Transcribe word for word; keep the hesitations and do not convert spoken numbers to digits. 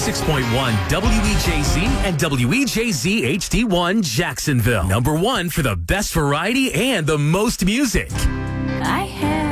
six point one W E J Z and W E J Z H D one Jacksonville. Number one for the best variety and the most music. I